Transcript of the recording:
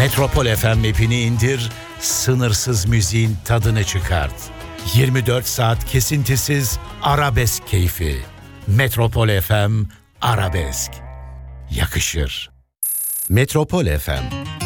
Metropol FM app'ini indir, sınırsız müziğin tadını çıkart. 24 saat kesintisiz arabesk keyfi. Metropol FM Arabesk. Yakışır. Metropol FM